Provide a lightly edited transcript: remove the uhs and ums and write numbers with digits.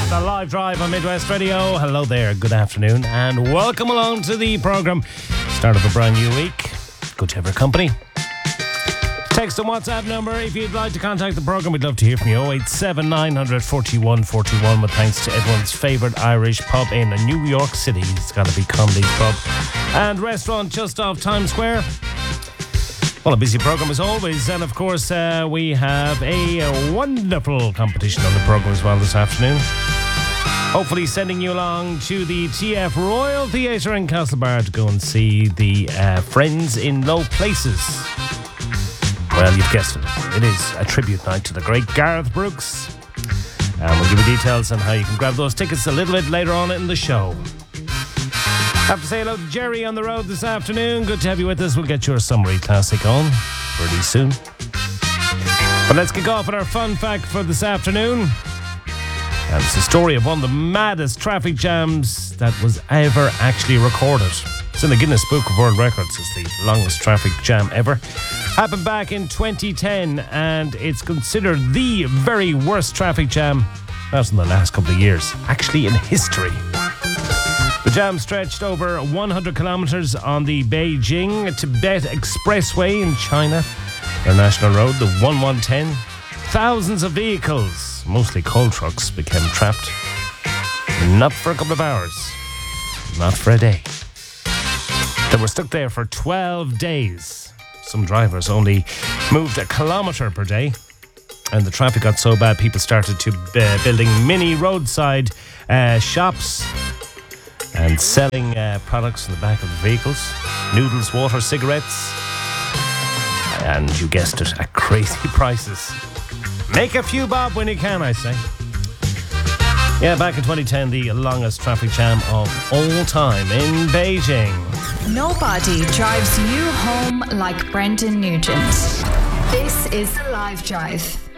the live drive on Midwest Radio. Hello there, good afternoon, and welcome along to the programme. Start of a brand new week. Good to have your company. Text and WhatsApp number if you'd like to contact the programme. We'd love to hear from you. 087 900 41 41 with thanks to everyone's favourite Irish pub in New York City. It's got to be Conley's Pub and restaurant just off Times Square. Well, a busy programme as always, and of course we have a wonderful competition on the programme as well this afternoon. Hopefully sending you along to the TF Royal Theatre in Castlebar to go and see the Friends in Low Places. Well, you've guessed it. It is a tribute night to the great Garth Brooks. And we'll give you details on how you can grab those tickets a little bit later on in the show. Have to say hello to Jerry on the road this afternoon. Good to have you with us. We'll get your summary classic on pretty soon. But let's kick off with our fun fact for this afternoon. And it's the story of one of the maddest traffic jams that was ever actually recorded. It's in the Guinness Book of World Records. It's the longest traffic jam ever. Happened back in 2010, and it's considered the very worst traffic jam, not in the last couple of years, actually in history. The jam stretched over 100 kilometres on the Beijing-Tibet Expressway in China, their national road, the 1110. Thousands of vehicles, mostly coal trucks, became trapped. Not for a couple of hours, not for a day. They were stuck there for 12 days. Some drivers only moved a kilometre per day, and the traffic got so bad people started to building mini roadside shops and selling products in the back of the vehicles. Noodles, water, cigarettes. And you guessed it, at crazy prices. Make a few bob when you can, I say. Yeah, back in 2010, the longest traffic jam of all time in Beijing. Nobody drives you home like Brendan Nugent. This is The Live Drive.